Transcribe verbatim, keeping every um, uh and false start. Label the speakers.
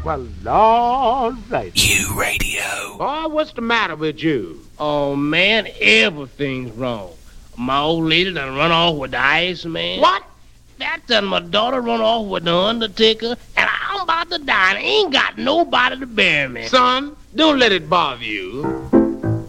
Speaker 1: Well, all right.
Speaker 2: You radio.
Speaker 1: Oh, what's the matter with you?
Speaker 3: Oh, man, everything's wrong. My old lady done run off with the ice man.
Speaker 1: What?
Speaker 3: That done my daughter run off with the undertaker, and I'm about to die, and I ain't got nobody to bury me.
Speaker 1: Son, don't let it bother you.